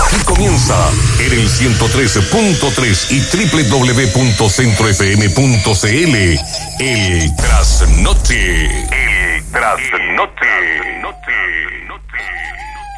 Aquí comienza en el 103.3 y www.centrofm.cl El Trasnoche. El Trasnoche.